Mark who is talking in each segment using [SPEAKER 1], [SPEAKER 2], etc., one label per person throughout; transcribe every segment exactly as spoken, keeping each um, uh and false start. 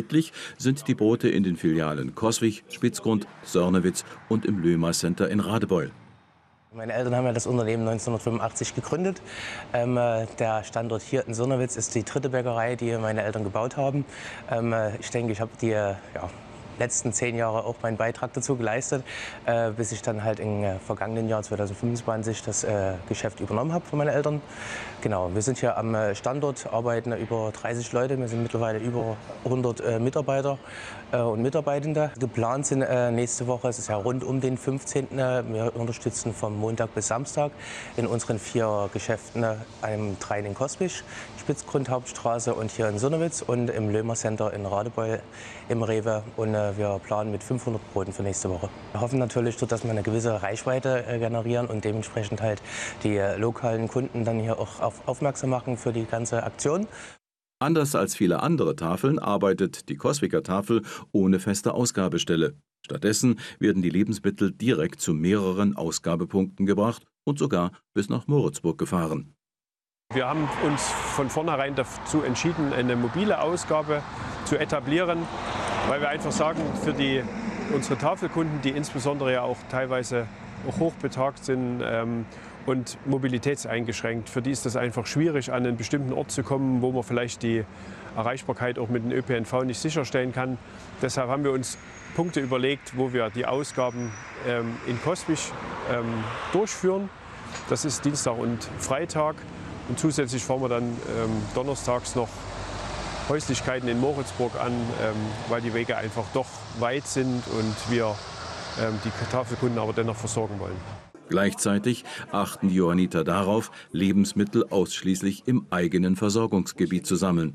[SPEAKER 1] Erhältlich sind die Brote in den Filialen Coswig, Spitzgrund, Sörnewitz und im Lömer Center in Radebeul.
[SPEAKER 2] Meine Eltern haben ja das Unternehmen neunzehnhundertfünfundachtzig gegründet. Ähm, äh, der Standort hier in Sörnewitz ist die dritte Bäckerei, die meine Eltern gebaut haben. Ähm, äh, ich denke, ich habe die äh, ja, letzten zehn Jahre auch meinen Beitrag dazu geleistet, äh, bis ich dann halt im äh, vergangenen Jahr zweitausendfünfundzwanzig das äh, Geschäft übernommen habe von meinen Eltern. Genau, wir sind hier am äh, Standort, arbeiten über dreißig Leute. Wir sind mittlerweile über hundert äh, Mitarbeiter äh, und Mitarbeitende. Geplant sind äh, nächste Woche, es ist ja rund um den fünfzehnten Äh, wir unterstützen vom Montag bis Samstag in unseren vier Geschäften, äh, einem drei in Coswig, Spitzgrund Hauptstraße und hier in Sörnewitz und im Lömer Center in Radebeul im Rewe. Und äh, wir planen mit fünfhundert Broten für nächste Woche. Wir hoffen natürlich, dass wir eine gewisse Reichweite äh, generieren und dementsprechend halt die äh, lokalen Kunden dann hier auch auf, aufmerksam machen für die ganze Aktion.
[SPEAKER 1] Anders als viele andere Tafeln arbeitet die Coswiger Tafel ohne feste Ausgabestelle. Stattdessen werden die Lebensmittel direkt zu mehreren Ausgabepunkten gebracht und sogar bis nach Moritzburg gefahren.
[SPEAKER 3] Wir haben uns von vornherein dazu entschieden, eine mobile Ausgabe zu etablieren, weil wir einfach sagen, für die, unsere Tafelkunden, die insbesondere ja auch teilweise auch hochbetagt sind ähm, und mobilitätseingeschränkt, für die ist es einfach schwierig, an einen bestimmten Ort zu kommen, wo man vielleicht die Erreichbarkeit auch mit dem Ö P N V nicht sicherstellen kann. Deshalb haben wir uns Punkte überlegt, wo wir die Ausgaben ähm, in Coswig ähm, durchführen. Das ist Dienstag und Freitag. Und zusätzlich fahren wir dann ähm, donnerstags noch Häuslichkeiten in Moritzburg an, ähm, weil die Wege einfach doch weit sind und wir ähm, die Tafelkunden aber dennoch versorgen wollen.
[SPEAKER 1] Gleichzeitig achten die Johanniter darauf, Lebensmittel ausschließlich im eigenen Versorgungsgebiet zu sammeln.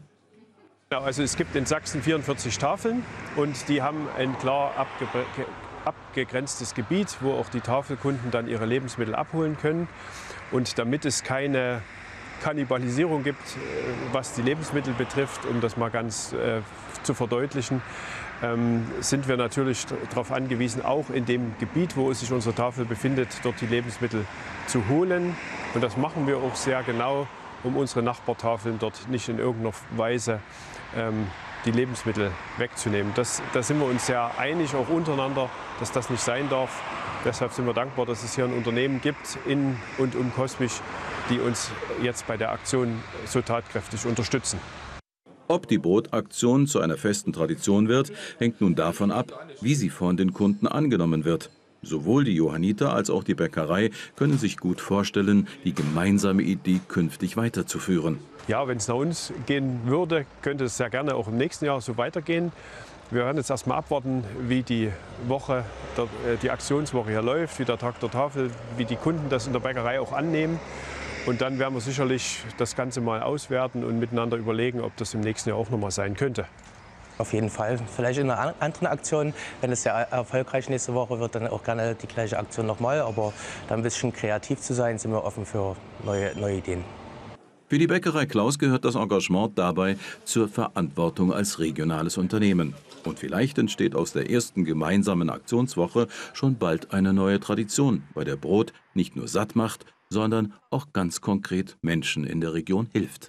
[SPEAKER 3] Also es gibt in Sachsen vierundvierzig Tafeln und die haben ein klar abge abgegrenztes Gebiet, wo auch die Tafelkunden dann ihre Lebensmittel abholen können. Und damit es keine Kannibalisierung gibt, was die Lebensmittel betrifft, um das mal ganz äh, zu verdeutlichen, ähm, sind wir natürlich darauf angewiesen, auch in dem Gebiet, wo sich unsere Tafel befindet, dort die Lebensmittel zu holen. Und das machen wir auch sehr genau, um unsere Nachbartafeln dort nicht in irgendeiner Weise ähm, die Lebensmittel wegzunehmen. Das, da sind wir uns sehr einig, auch untereinander, dass das nicht sein darf. Deshalb sind wir dankbar, dass es hier ein Unternehmen gibt in und um Coswig, die uns jetzt bei der Aktion so tatkräftig unterstützen.
[SPEAKER 1] Ob die Brotaktion zu einer festen Tradition wird, hängt nun davon ab, wie sie von den Kunden angenommen wird. Sowohl die Johanniter als auch die Bäckerei können sich gut vorstellen, die gemeinsame Idee künftig weiterzuführen.
[SPEAKER 3] Ja, wenn es nach uns gehen würde, könnte es sehr gerne auch im nächsten Jahr so weitergehen. Wir werden jetzt erst mal abwarten, wie die Woche, die Aktionswoche hier läuft, wie der Tag der Tafel, wie die Kunden das in der Bäckerei auch annehmen. Und dann werden wir sicherlich das Ganze mal auswerten und miteinander überlegen, ob das im nächsten Jahr auch noch mal sein könnte.
[SPEAKER 2] Auf jeden Fall. Vielleicht in einer anderen Aktion, wenn es sehr erfolgreich nächste Woche wird, dann auch gerne die gleiche Aktion nochmal. Aber da ein bisschen kreativ zu sein, sind wir offen für neue, neue Ideen.
[SPEAKER 1] Für die Bäckerei Klaus gehört das Engagement dabei zur Verantwortung als regionales Unternehmen. Und vielleicht entsteht aus der ersten gemeinsamen Aktionswoche schon bald eine neue Tradition, bei der Brot nicht nur satt macht, sondern auch ganz konkret Menschen in der Region hilft.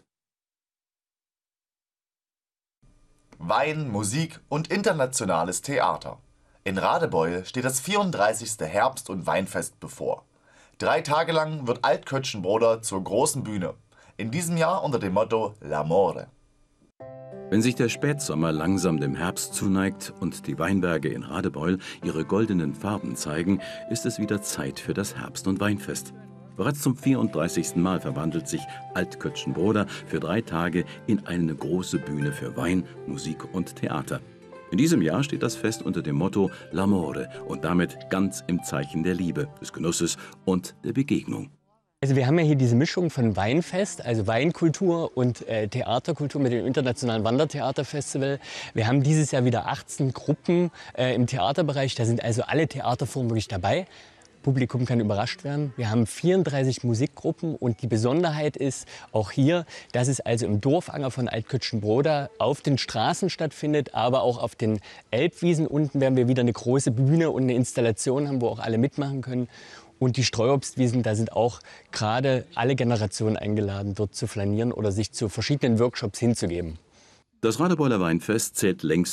[SPEAKER 4] Wein, Musik und internationales Theater. In Radebeul steht das vierunddreißigste Herbst- und Weinfest bevor. Drei Tage lang wird Altkötschenbroda zur großen Bühne. In diesem Jahr unter dem Motto L'Amore.
[SPEAKER 1] Wenn sich der Spätsommer langsam dem Herbst zuneigt und die Weinberge in Radebeul ihre goldenen Farben zeigen, ist es wieder Zeit für das Herbst- und Weinfest. Bereits zum vierunddreißigsten Mal verwandelt sich Altkötschenbroda für drei Tage in eine große Bühne für Wein, Musik und Theater. In diesem Jahr steht das Fest unter dem Motto L'Amore und damit ganz im Zeichen der Liebe, des Genusses und der Begegnung.
[SPEAKER 5] Also wir haben ja hier diese Mischung von Weinfest, also Weinkultur und äh, Theaterkultur mit dem Internationalen Wandertheaterfestival. Wir haben dieses Jahr wieder achtzehn Gruppen äh, im Theaterbereich, da sind also alle Theaterformen wirklich dabei. Publikum kann überrascht werden. Wir haben vierunddreißig Musikgruppen und die Besonderheit ist auch hier, dass es also im Dorfanger von Altkötschenbroda auf den Straßen stattfindet, aber auch auf den Elbwiesen. Unten werden wir wieder eine große Bühne und eine Installation haben, wo auch alle mitmachen können. Und die Streuobstwiesen, da sind auch gerade alle Generationen eingeladen, dort zu flanieren oder sich zu verschiedenen Workshops hinzugeben.
[SPEAKER 1] Das Radebeuler Weinfest zählt längst